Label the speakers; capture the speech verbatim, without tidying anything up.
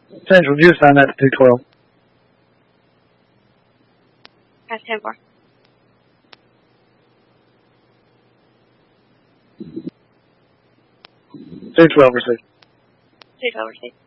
Speaker 1: Central, would you assign that to two twelve?
Speaker 2: Pass ten four.
Speaker 1: two twelve received.
Speaker 2: two twelve received.